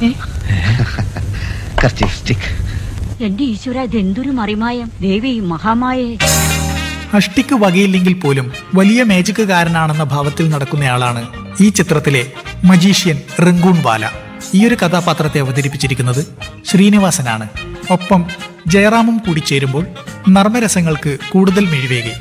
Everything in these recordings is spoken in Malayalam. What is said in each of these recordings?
എന്റെ ഈശ്വര, ഇതെന്തൊരു മറിമായം! ദേവി മഹാമായേ! അഷ്ടിക്ക് വകയില്ലെങ്കിൽ പോലും വലിയ മേജിക്കുകാരനാണെന്ന ഭാവത്തിൽ നടക്കുന്നയാളാണ് ഈ ചിത്രത്തിലെ മജീഷ്യൻ റംഗൂൺ വാല. ഈയൊരു കഥാപാത്രത്തെ അവതരിപ്പിച്ചിരിക്കുന്നത് ശ്രീനിവാസനാണ്. ഒപ്പം ജയറാമും കൂടി ചേരുമ്പോൾ നർമ്മരസങ്ങൾക്ക് കൂടുതൽ മിഴിവേകി.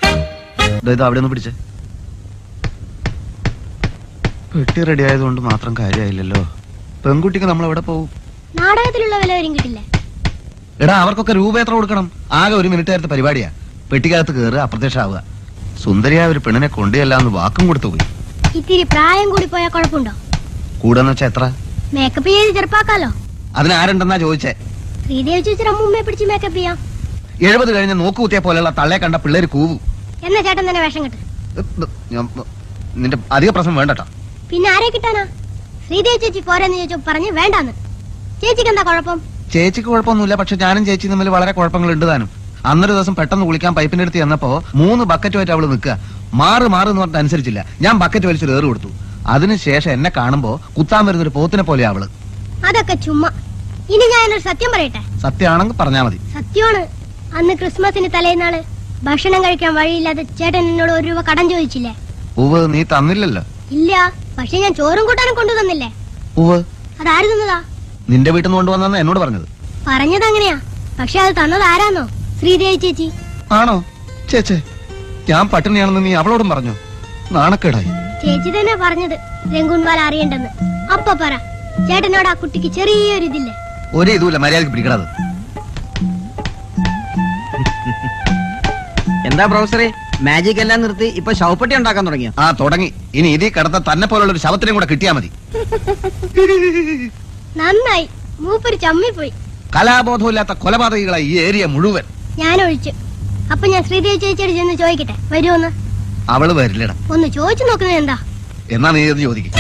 പെട്ടി റെഡി ആയതുകൊണ്ട് മാത്രം കാര്യമായില്ലല്ലോ. പെൺകുട്ടിക്ക് നമ്മൾ എവിടെ പോകും? നാടകത്തിലുള്ള വില വരും കിട്ടില്ല. എടാ, അവർക്കൊക്കെ രൂപ എത്ര കൊടുക്കണം? ആകെ 1 മിനിറ്റ് നേരത്തെ പരിപാടിയാ. പെട്ടിക്കകത്ത് കയറുക, അപ്രത്യക്ഷമാവുക. സുന്ദരിയായ ഒരു പെണ്ണിനെ കൊണ്ടുചെല്ലാന്ന് വാക്കും കൊടുത്തു പോയി. ഇത്തിരി പ്രായം കൂടി പോയാൽ കുഴപ്പമുണ്ടോ? കൂടെന്ന് വെച്ചാ എത്ര? മേക്കപ്പ് ചെയ്ത് ചെറുപ്പാക്കാലോ. അതിനാരുണ്ടെന്നാ ചോദിച്ചേ? ശ്രീദേവി ചേച്ചി അമ്മൂമ്മയെ പിടിച്ച് മേക്കപ്പ് ചെയ്യാം. 70 കഴിഞ്ഞ് നോക്കുകുത്തിയ പോലെയുള്ള തള്ളയെ കണ്ട പിള്ളേര് കൂവും. എന്നാ ചേട്ടൻ തന്നെ വേഷം കെട്ട്. നിന്റെ അധിക പ്രശ്നം വേണ്ടട്ടോ. പിന്നെ ആരെ കിട്ടാനാ? ശ്രീദേവി ചേച്ചി പോരെന്ന് ചോദിച്ചു പറഞ്ഞ് വേണ്ടാന്ന്. ചേച്ചിക്ക് എന്താ കുഴപ്പം? ചേച്ചിക്ക് കുഴപ്പമൊന്നുമില്ല. പക്ഷെ ഞാനും ചേച്ചി തമ്മിൽ വളരെ കുഴപ്പങ്ങൾ ഉണ്ട് താനും. അന്നൊരു ദിവസം പെട്ടെന്ന് കുളിക്കാൻ പൈപ്പിന്റെ അടുത്ത് ചെന്നപ്പോ 3 ബക്കറ്റുമായിട്ട് അവള് നിൽക്കുക. മാറ് എന്ന് പറഞ്ഞിട്ട് അനുസരിച്ചില്ല. ഞാൻ ബക്കറ്റ് വലിച്ചൊരു ഏറ് കൊടുത്തു. അതിനുശേഷം എന്നെ കാണുമ്പോ കുത്താൻ വരുന്നൊരു പോത്തിനെ പോലെ അവള്. അതൊക്കെ ചുമ്മാ. ഇനി ഞാനൊരു സത്യം പറയട്ടെ. സത്യമാണെങ്കിൽ പറഞ്ഞാ മതി. സത്യമാണ്. അന്ന് ക്രിസ്മസിന് തലേന്നാള് ഭക്ഷണം കഴിക്കാൻ വഴിയില്ലാതെ ചേട്ടൻ എന്നോട് 1 രൂപ കടം ചോദിച്ചില്ലേ? ഉവ്, നീ തന്നില്ലല്ലോ. ഇല്ല, പക്ഷെ ഞാൻ ചോറും കൂട്ടാനും കൊണ്ടു തന്നില്ലേ? ഉവ്. അതാര് തന്നതാ? നിന്റെ വീട്ടിൽ നിന്ന് കൊണ്ടുവന്നെന്ന് എന്നോട് പറഞ്ഞത്. പറഞ്ഞത് അങ്ങനെയാ, പക്ഷെ അത് തന്നത് ആരാന്നോ? ശ്രീദേവി ചേച്ചി. ആണോ? ചേച്ചേ, ഞാൻ പട്ടിണിയാണെന്ന് നീ അവളോടും പറഞ്ഞോ? നാണക്കേടായി. ചേച്ചി തന്നെ പറഞ്ഞത് രംഗൂൺ വാല അറിയണ്ടെന്ന്. അപ്പൊ പറ, ചേട്ടനോട് ആ കുട്ടിക്ക് ചെറിയൊരു ഇതില്ലേ? ഒരു ഇതുമില്ല, മര്യാദക്ക് പിടിക്കണത്. എന്താ പ്രൊഫസറെ, മാജിക് എല്ലാം നിർത്തി ഇപ്പൊ ശവപ്പെട്ടി ഉണ്ടാക്കാൻ തുടങ്ങിയ? ആ, തുടങ്ങി. ഇനി ഇതിൽ കിടത്ത തന്നെ പോലുള്ള ഒരു ശവത്തിനെയും കൂടെ കിട്ടിയാ മതി. നന്നായി, മൂപ്പര് ചമ്മിപ്പോയി. കലാബോധമില്ലാത്ത കൊലപാതകികളായി ഈ ഏരിയ മുഴുവൻ. ഞാൻ ഒഴിച്ചു. അപ്പൊ ഞാൻ ശ്രീദേവി ചേച്ചിയോട് ചെന്ന് ചോദിക്കട്ടെ, വരുമോന്ന്? അവള് വരില്ലടാ. ഒന്ന് ചോദിച്ചു നോക്കുന്നത് എന്താ? എന്നാ നീ ഇത് ചോദിക്കും.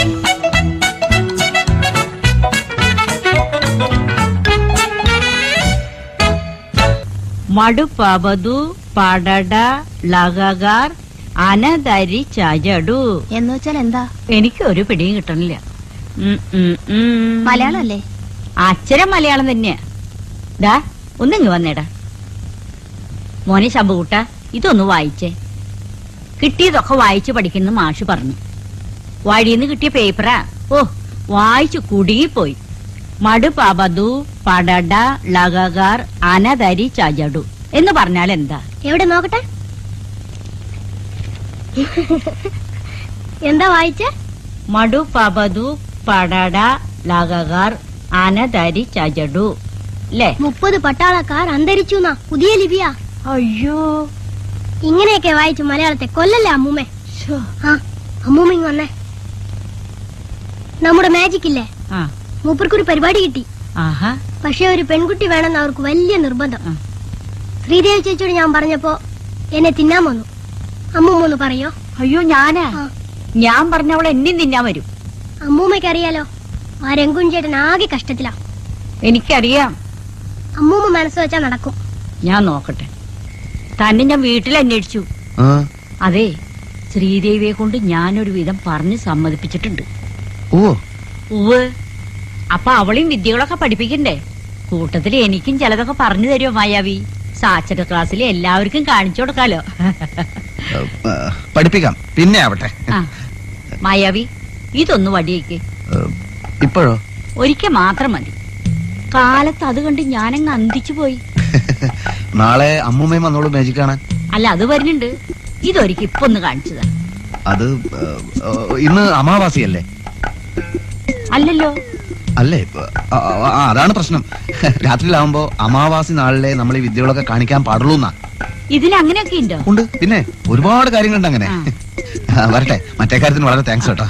മടുപ്പതു പടട ലഗാർ അനധരി ചജടു എന്ന് വെച്ചാൽ എന്താ? എനിക്കൊരു പിടിയും കിട്ടണില്ല. മലയാളം അല്ലേ? അച്ഛനും മലയാളം തന്നെയാ. ഡാ, ഒന്നിങ്ങ് വന്നേടാ. മോനെ ശമ്പുകൂട്ട, ഇതൊന്ന് വായിച്ചേ. കിട്ടിയതൊക്കെ വായിച്ചു പഠിക്കുന്ന മാഷ് പറഞ്ഞു. വഴിന്ന് കിട്ടിയ പേപ്പറാ. ഓ, വായിച്ചു കുടുങ്ങിപ്പോയി. മടുപതു പടട ലഗാർ അനധരി ചജടു എന്ന് പറഞ്ഞാൽ എന്താ? എവിടെ നോക്കട്ടെ. എന്താ വായിച്ചേ? മടുപതു പടട ലഗാർ അനധരി ചജടു ല്ലേ? 30 പട്ടാളക്കാർ അന്തരിച്ചു എന്നാ പുതിയ ലിപിയാ. അയ്യോ, ഇങ്ങനെയൊക്കെ വായിച്ചു മലയാളത്തെ കൊല്ലല്ലേ അമ്മൂമ്മേ? ആ, അമ്മൂമ്മ ഇങ്ങ് വന്നേ. നമ്മുടെ മാജിക് ഇല്ലേ, മൂപ്പർക്കൊരു പരിപാടി കിട്ടി. പക്ഷെ ഒരു പെൺകുട്ടി വേണമെന്ന് അവർക്ക് വലിയ നിർബന്ധം. ശ്രീദേവി ചേച്ചിയോട് ഞാൻ പറഞ്ഞപ്പോ എന്നെ തിന്നാൻ വന്നു. അമ്മൂമ്മ ഒന്ന് പറയോ? അയ്യോ, ഞാനാ? ഞാൻ പറഞ്ഞവളെ എന്നെയും തിന്നാൻ വരും. അമ്മൂമ്മയ്ക്ക് അറിയാലോ, ആ രംഗൂൺ ചേട്ടൻ ആകെ കഷ്ടത്തിലാ. എനിക്കറിയാം. അമ്മൂമ്മ മനസ്സ് വെച്ചാ നടക്കും. ഞാൻ നോക്കട്ടെ. തന്നെ ഞാൻ വീട്ടിൽ അന്വേഷിച്ചു. അതെ, ശ്രീദേവിയെ കൊണ്ട് ഞാനൊരു വിധം പറഞ്ഞ് സമ്മതിപ്പിച്ചിട്ടുണ്ട്. ഉവ്. അപ്പൊ അവളെയും വിദ്യകളൊക്കെ പഠിപ്പിക്കണ്ടേ? കൂട്ടത്തില് എനിക്കും ചിലതൊക്കെ പറഞ്ഞു തരുമോ മായാവി? സാക്ഷര ക്ലാസ്സിൽ എല്ലാവർക്കും കാണിച്ചു കൊടുക്കാലോ. പഠിപ്പിക്കാം, പിന്നെ ആവട്ടെ. മായാവി, ഇതൊന്ന് വടിയേക്ക്. ഇപ്പോഴോ? ഒരിക്കൽ മാത്രം മതി. കാലത്ത് അത് കണ്ട് ഞാനങ്ങ് അന്തിച്ചു പോയി. നാളെ അമ്മൂമ്മയും വന്നോളൂ മാജിക് കാണാൻ. അല്ല, അത് വരുന്നുണ്ട്. ഇതൊരിക്കൽ ഇപ്പൊ ഒന്ന് കാണിച്ചതാ. അത് ഇന്ന് അമാവാസിയല്ലേ? അല്ലല്ലോ. അല്ലേ? അതാണ് പ്രശ്നം. രാത്രിയിലാവുമ്പോ അമാവാസി നാളിലെ നമ്മൾ ഈ വിദ്യകളൊക്കെ കാണിക്കാൻ പാടുള്ളൂ എന്നാ. ഇതിൽ അങ്ങനെയൊക്കെ ഉണ്ടോ? ഉണ്ട്, പിന്നെ ഒരുപാട് കാര്യങ്ങളുണ്ട് അങ്ങനെ. വരട്ടെ, മറ്റേ കാര്യത്തിന് വളരെ താങ്ക്സ് കേട്ടോ.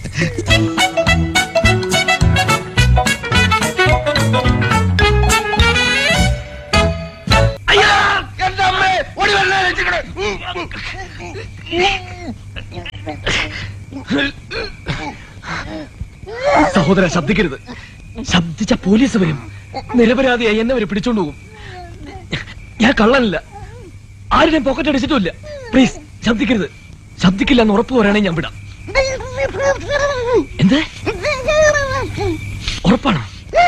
സഹോദര, ശബ്ദിക്കരുത്. ശബ്ദിച്ച പോലീസ് വരും. നിരപരാധിയായി എന്നെ അവര് പിടിച്ചോണ്ട് പോകും. ഞാൻ കള്ളനല്ല, ആരുടെയും പോക്കറ്റ് അടിച്ചിട്ടുമില്ല. പ്ലീസ് ശബ്ദിക്കരുത്. ശബ്ദിക്കില്ല എന്ന് ഉറപ്പ് വരാണെങ്കിൽ ഞാൻ വിടാം. എന്ത് ഉറപ്പാണോ?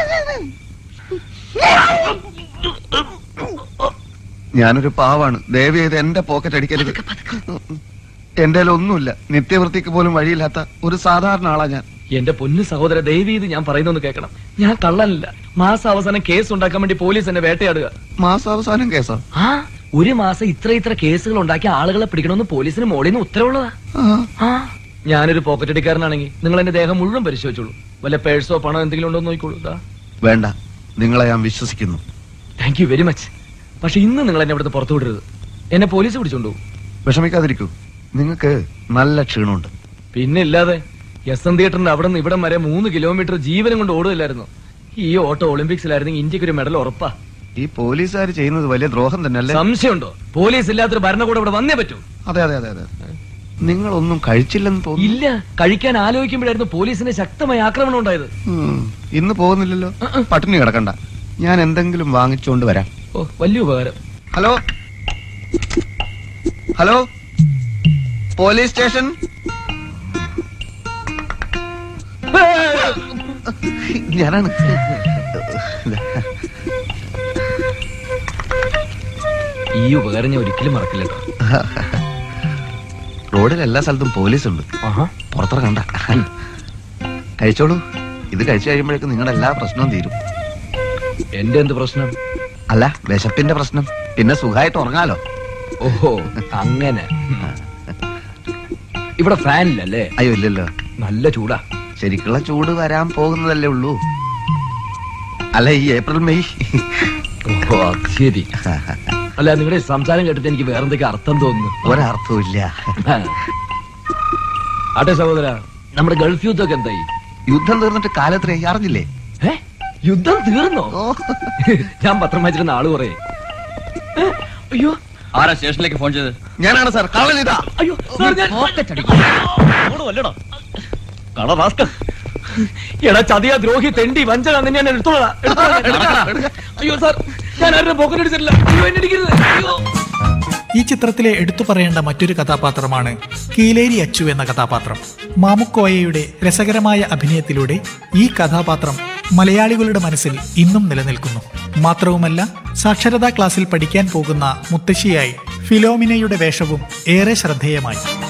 ഞാനൊരു പാവാണ്, ദയവ് ചെയ്ത് എന്റെ പോക്കറ്റ് അടിക്കരുത്. എന്റെ ഒന്നുമില്ല, നിത്യവൃത്തിക്ക് പോലും വഴിയില്ലാത്ത ഒരു സാധാരണ ആളാ ഞാൻ. എന്റെ പൊന്നു സഹോദര, ദയവീത് ഞാൻ പറയുന്നൊന്ന് കേൾക്കണം. ഞാൻ കള്ളനല്ല. മാസം അവസാനം കേസ് ഉണ്ടാക്കാൻ വേണ്ടി പോലീസ് എന്നെ വേട്ടയാടുക. മാസാവസാനം കേസോ? ആ, ഒരു മാസം ഇത്ര കേസുകൾ ഉണ്ടാക്കി ആളുകളെ പിടിക്കണമെന്ന് പോലീസിന് മോളിൽ നിന്ന് ഉത്തരവുള്ളതാ. ആ, ഞാനൊരു പോക്കറ്റ് അടിക്കാരനാണെങ്കിൽ നിങ്ങൾ എന്റെ ദേഹം മുഴുവൻ പരിശോധിച്ചോളൂ. വല്ല പേഴ്സോ പണോ എന്തെങ്കിലും ഉണ്ടോ എന്ന് നോക്കിക്കോളൂ. വേണ്ട, നിങ്ങളെ ഞാൻ വിശ്വസിക്കുന്നു. Thank you very much. പക്ഷെ ഇന്ന് നിങ്ങൾ എന്നെ ഇവിടുന്ന് പുറത്തു വിടരുത്. എന്നെ പോലീസ് പിടിച്ചോണ്ടു. വിഷമിക്കാതിരിക്കൂ, നിങ്ങൾക്ക് നല്ല ക്ഷീണമുണ്ട്. പിന്നെ ഇല്ലാതെ SM തിയേറ്ററിന്റെ അവിടെ നിന്ന് ഇവിടം വരെ 3 കിലോമീറ്റർ ജീവനം കൊണ്ട് ഓടുകയില്ലായിരുന്നു. ഈ ഓട്ടോ ഒളിമ്പിക്സിലായിരുന്നെങ്കിൽ ഇന്ത്യക്ക് ഒരു മെഡൽ ഉറപ്പാ. ഈ പോലീസുകാർ ചെയ്യുന്നത് വലിയ ദ്രോഹം തന്നെ അല്ലേ? സംശയമുണ്ടോ? പോലീസ് ഇല്ലാത്തൊരു ഭരണകൂടം ഇവിടെ വന്നേ പറ്റൂ. അതെ അതെ അതെ അതെ. നിങ്ങളൊന്നും കഴിച്ചില്ലെന്ന് തോന്നുന്നു. ഇല്ല, കഴിക്കാൻ ആലോചിക്കുമ്പോഴായിരുന്നു പോലീസിന്റെ ശക്തമായ ആക്രമണം ഉണ്ടായത്. ഇന്ന് പോകുന്നില്ലല്ലോ, പട്ടിണി കിടക്കണ്ട, ഞാൻ എന്തെങ്കിലും വാങ്ങിച്ചുകൊണ്ട് വരാം. ഓ, വലിയ ഉപകാരം. Hello hello, police station. ഞാനാണ്. ഈ ഉപകാരം ഞാൻ ഒരിക്കലും മറക്കില്ല. റോഡിൽ എല്ലാ സ്ഥലത്തും പോലീസ് ഉണ്ട്, പുറത്തിറങ്ങണ്ട. കഴിച്ചോളൂ, ഇത് കഴിച്ചു കഴിയുമ്പോഴേക്കും നിങ്ങളുടെ എല്ലാ പ്രശ്നവും തീരും. എന്റെ എന്ത് പ്രശ്നം? അല്ല, വിശപ്പിന്റെ പ്രശ്നം. പിന്നെ സുഖമായിട്ട് ഉറങ്ങാലോ. ഓഹോ, അങ്ങനെ. ഇവിടെ ഫാനില്ലല്ലേ? അയ്യോ ഇല്ലല്ലോ, നല്ല ചൂടാ. ശരിക്കുള്ള ചൂട് വരാൻ പോകുന്നതല്ലേ ഉള്ളൂ. അല്ല, ഈ ഏപ്രിൽ മെയ്. ഓ, അത് ശരി. അല്ല, നിങ്ങളുടെ സംസാരം കേട്ടിട്ട് എനിക്ക് വേറെന്തൊക്കെ അർത്ഥം തോന്നുന്നു. ഒരർത്ഥവും ഇല്ല. ആട്ടെ സഹോദര, നമ്മുടെ ഗൾഫ് യുദ്ധമൊക്കെ എന്തായി? യുദ്ധം തീർന്നിട്ട് കാലത്രേ അറിഞ്ഞില്ലേ? യുദ്ധം തീർന്നോ? ഞാൻ പത്രം വായിച്ചിരുന്ന ആള് കുറേ. അയ്യോ, ആരാ സ്റ്റേഷനിലേക്ക് ഫോൺ ചെയ്ത്? ഞാനാണ് സാർ, കള്ളൻ ഇതാ. അയ്യോ സാർ, എടാ ചതിയാ, ദ്രോഹി, തെണ്ടി, വഞ്ചന, നിന്നെ ഞാൻ എടുത്തോളാം. അയ്യോ സാർ, ഞാൻ ആരുടെ പോക്കറ്റ് അടിച്ചിട്ടില്ല. അയ്യോ, എന്നെ അടിക്കരുത്. അയ്യോ. ഈ ചിത്രത്തിലെ എടുത്തു പറയേണ്ട മറ്റൊരു കഥാപാത്രമാണ് കീലേരി അച്ചു എന്ന കഥാപാത്രം. മാമുക്കോയയുടെ രസകരമായ അഭിനയത്തിലൂടെ ഈ കഥാപാത്രം മലയാളികളുടെ മനസ്സിൽ ഇന്നും നിലനിൽക്കുന്നു. മാത്രവുമല്ല, സാക്ഷരതാ ക്ലാസ്സിൽ പഠിക്കാൻ പോകുന്ന മുത്തശ്ശിയായി ഫിലോമിനയുടെ വേഷവും ഏറെ ശ്രദ്ധേയമായി.